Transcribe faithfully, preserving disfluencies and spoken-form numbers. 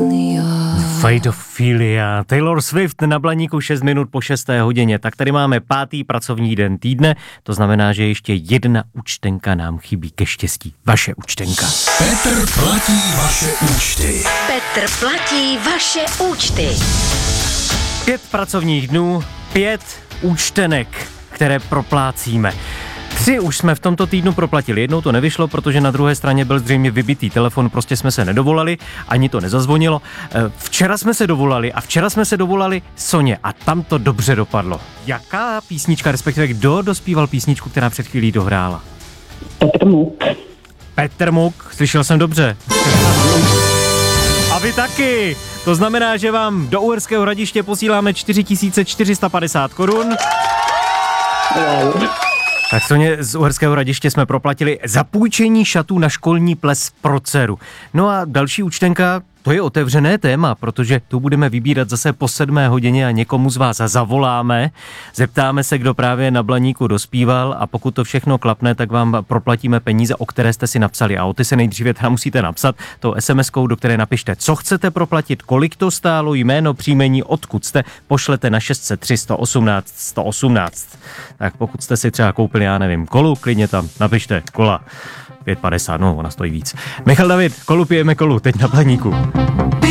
Faidophilia. Taylor Swift na Blaníku šest minut po šesté hodině. Tak tady máme pátý pracovní den týdne, to znamená, že ještě jedna účtenka nám chybí ke štěstí. Vaše účtenka. Petr platí vaše účty. Petr platí vaše účty. Pět pracovních dnů, pět účtenek, které proplácíme. Tři už jsme v tomto týdnu proplatili. Jednou to nevyšlo, protože na druhé straně byl zřejmě vybitý telefon, prostě jsme se nedovolali, ani to nezazvonilo. Včera jsme se dovolali a včera jsme se dovolali Soně a tam to dobře dopadlo. Jaká písnička, respektive kdo dospíval písničku, která před chvílí dohrála? Petr Muk. Petr Muk, slyšel jsem dobře. A vy taky. To znamená, že vám do Uherského Hradiště posíláme čtyři tisíce čtyři sta padesát korun. Wow. Tak Soně, z Uherského Hradiště jsme proplatili zapůjčení šatů na školní ples pro dceru. No a další účtenka, to je otevřené téma, protože tu budeme vybírat zase po sedmé hodině a někomu z vás zavoláme. Zeptáme se, kdo právě na Blaníku dospíval a pokud to všechno klapne, tak vám proplatíme peníze, o které jste si napsali. A o ty se nejdříve teda musíte napsat tou es em eskou, do které napište, co chcete proplatit, kolik to stálo, jméno, příjmení, odkud jste, pošlete na šest set tři sto osmnáct sto osmnáct. Tak pokud jste si třeba koupili, já nevím, kolu, klidně tam napište kola. pět padesát, no, ona stojí víc. Michal David, kolu pijeme kolu, teď na Blaníku.